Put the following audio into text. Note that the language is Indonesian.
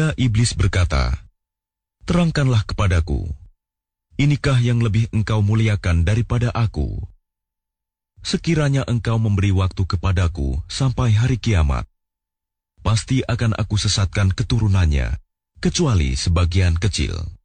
Maka iblis berkata, "Terangkanlah kepadaku, inikah yang lebih engkau muliakan daripada aku? Sekiranya engkau memberi waktu kepadaku sampai hari kiamat, pasti akan aku sesatkan keturunannya, kecuali sebagian kecil."